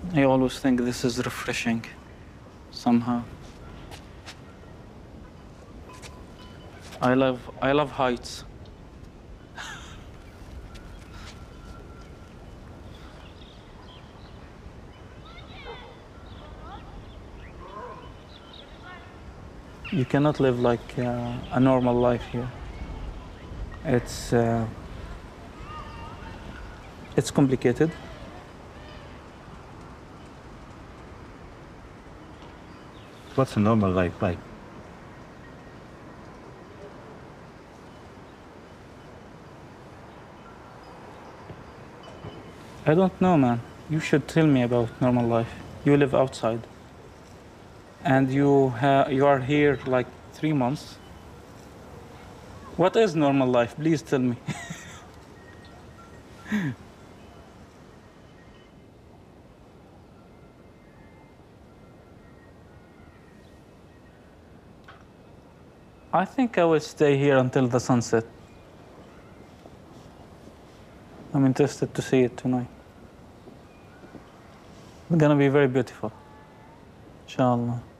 I always think this is refreshing, somehow. I love heights. You cannot live like a normal life here. It's uh, it's complicated. What's a normal life like? I don't know, man. You should tell me about normal life. You live outside, and you are here like 3 months. What is normal life? Please tell me. I think I will stay here until the sunset. I'm interested to see it tonight. It's gonna be very beautiful. Inshallah.